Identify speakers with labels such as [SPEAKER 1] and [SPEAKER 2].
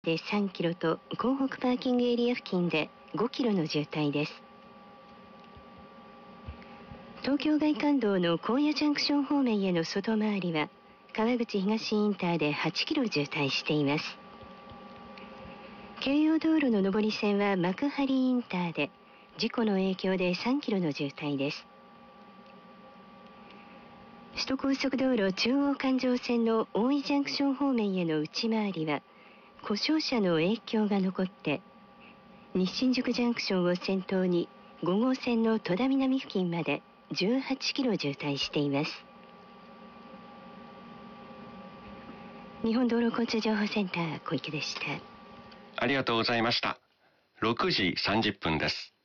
[SPEAKER 1] で3キロと港北パーキングエリア付近で5キロの渋滞です。東京外環道の高野ジャンクション方面への外回りは川口東インターで8キロ渋滞しています。京葉道路の上り線は幕張インターで事故の影響で3キロの渋滞です。首都高速道路中央環状線の大井ジャンクション方面への内回りは故障車の影響が残って西新宿ジャンクションを先頭に5号線の戸田南付近まで18キロ渋滞しています。日本道路交通情報センター小池でした。
[SPEAKER 2] ありがとうございました。6時30分です。